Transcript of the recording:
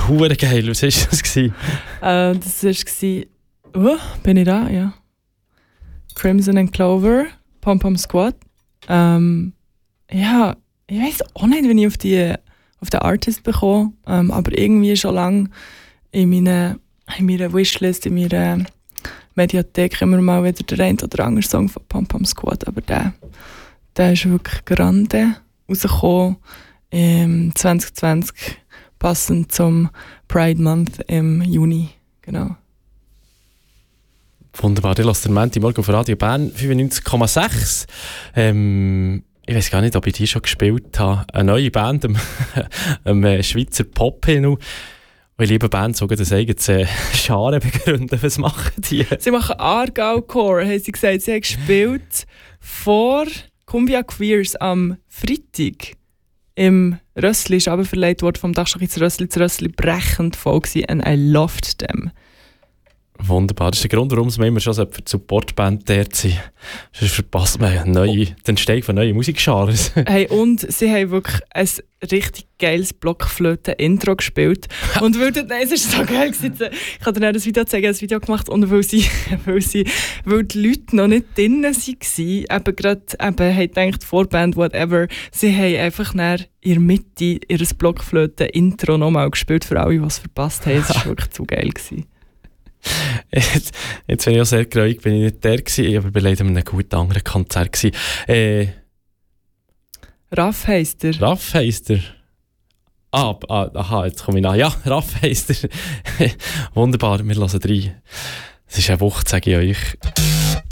hure geil. Was war das? Das war... bin ich da? Ja. Crimson and Clover, Pom Pom Squad. Ja, ich weiss auch nicht, wie ich auf den Artist bekomme, aber irgendwie schon lange in meiner Wishlist, in meiner Mediathek immer mal wieder der ein oder andere Song von Pom Pom Squad, aber der ist wirklich grande rausgekommen im 2020, passend zum Pride Month im Juni, genau. Wunderbar, ich lasse den Montagmorgen auf Radio Bern 95,6. Ich weiß gar nicht, ob ich die schon gespielt habe. Eine neue Band, am Schweizer Pop-Himmel. Und ich liebe Bands, die das eigenes Genre begründen. Was machen die? Sie machen Aargau-Core, haben sie gesagt. Sie haben gespielt vor Cumbia Queers am Freitag. Im Rössli ist aber verleiht worden vom Dachstock ins Rössli brechend voll gewesen. And I loved them. Wunderbar. Das ist der Grund, warum wir immer schon für die Supportband dort sind. Sonst verpasst man den Entstehung von neuen Musikgenres. Hey, und sie haben wirklich ein richtig geiles Blockflöten-Intro gespielt. Und es war so geil gewesen. Ich kann dir ein Video zeigen, ein Video gemacht. Und weil die Leute noch nicht drin waren, haben gedacht, Vorband, whatever, sie haben einfach in der Mitte ihr Blockflöten-Intro nochmal gespielt für alle, die es verpasst haben. Es war wirklich zu geil gewesen. Jetzt bin ich auch sehr geräumt, bin ich nicht der gewesen, aber bei leider einem guten anderen Konzert gewesen. Raff heisst er. Raff heisst er. Aha, jetzt komme ich nach. Ja, Raff heisst er. Wunderbar, wir hören rein. Es ist eine Wucht, sage ich euch.